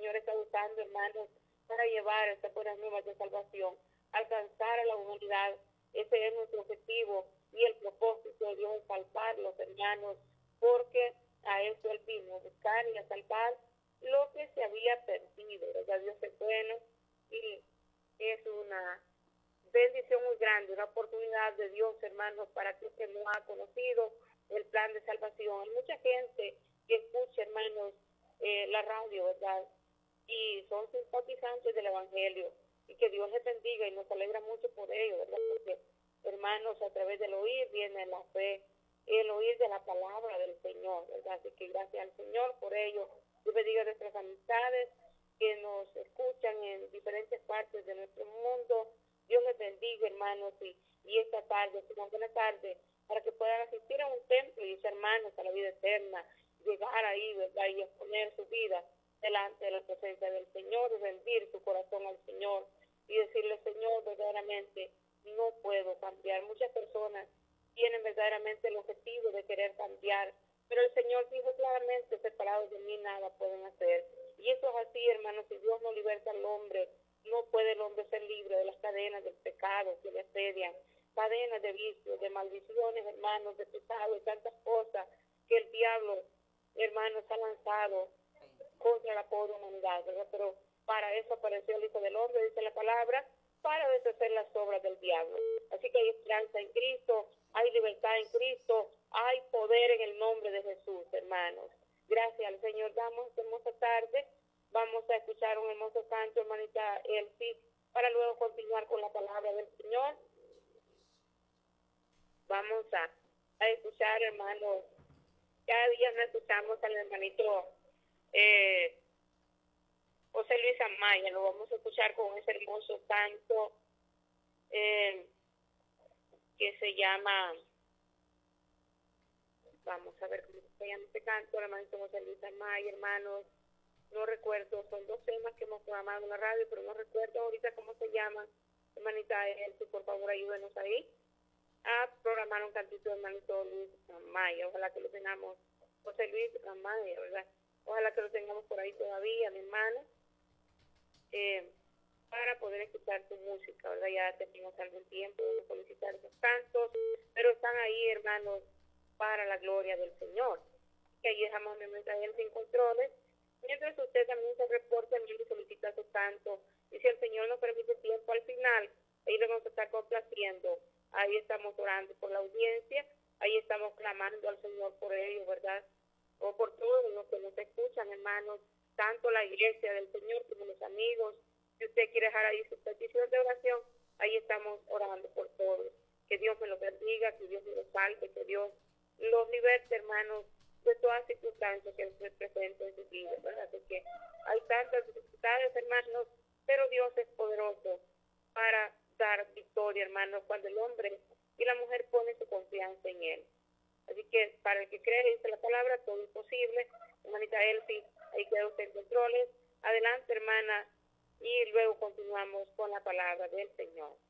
Señor está usando, hermanos, para llevar estas buenas nuevas de salvación, alcanzar a la humanidad. Ese es nuestro objetivo y el propósito de Dios es salvarlos, hermanos, porque a eso Él vino, a buscar y a salvar lo que se había perdido, ¿verdad? Dios es bueno y es una bendición muy grande, una oportunidad de Dios, hermanos, para que usted no ha conocido el plan de salvación. Hay mucha gente que escucha, hermanos, la radio, ¿verdad? Y son simpatizantes del Evangelio, y que Dios les bendiga y nos alegra mucho por ello, ¿verdad? Porque, hermanos, a través del oír viene la fe, el oír de la palabra del Señor, ¿verdad? Así que gracias al Señor por ello. Dios bendiga a nuestras amistades que nos escuchan en diferentes partes de nuestro mundo. Dios les bendiga, hermanos, y esta tarde, una buena tarde, para que puedan asistir a un templo y ser hermanos a la vida eterna, llegar ahí, ¿verdad? Y exponer su vida delante de la presencia del Señor, y rendir su corazón al Señor y decirle, Señor, verdaderamente no puedo cambiar. Muchas personas tienen verdaderamente el objetivo de querer cambiar, pero el Señor dijo claramente, separados de mí nada pueden hacer. Y eso es así, hermanos, si Dios no liberta al hombre, no puede el hombre ser libre de las cadenas del pecado que le asedian, cadenas de vicios, de maldiciones, hermanos, de pecado y tantas cosas que el diablo, hermanos, ha lanzado contra la pobre humanidad, ¿verdad? Pero para eso apareció el Hijo del Hombre, dice la palabra, para deshacer las obras del diablo. Así que hay esperanza en Cristo, hay libertad en Cristo, hay poder en el nombre de Jesús, hermanos. Gracias al Señor, damos esta hermosa tarde. Vamos a escuchar un hermoso canto, hermanita Elsie, para luego continuar con la palabra del Señor. Vamos a escuchar, hermanos, cada día nos escuchamos al hermanito José Luis Amaya, lo vamos a escuchar con ese hermoso canto que se llama, vamos a ver cómo se llama este canto, el hermanito José Luis Amaya, hermanos, no recuerdo, son dos temas que hemos programado en la radio, pero no recuerdo ahorita cómo se llama. Hermanita Elsie, por favor ayúdenos ahí a programar un cantito de hermanito Luis Amaya, ojalá que lo tengamos, José Luis Amaya, ¿verdad? Ojalá que lo tengamos por ahí todavía, mi hermano, para poder escuchar tu música, ¿verdad? Ya tenemos algún tiempo de solicitar esos cantos, pero están ahí, hermanos, para la gloria del Señor. Que ahí dejamos mi mensaje sin controles, mientras usted también se reporta y solicita su canto, y si el Señor nos permite tiempo al final, ahí lo vamos a estar complaciendo. Ahí estamos orando por la audiencia, ahí estamos clamando al Señor por ellos, ¿verdad? O por todos los que nos escuchan, hermanos, tanto la iglesia del Señor como los amigos. Si usted quiere dejar ahí su petición de oración, ahí estamos orando por todos. Que Dios me los bendiga, que Dios me los salve, que Dios los liberte, hermanos, de todas circunstancias que se presenten en su vida, ¿verdad? Así que hay tantas dificultades, hermanos, pero Dios es poderoso para dar victoria, hermanos, cuando el hombre y la mujer ponen su confianza en Él. Así que para el que cree, dice la palabra, todo es posible. Hermanita Elsie, ahí queda usted en controles. Adelante, hermana, y luego continuamos con la palabra del Señor.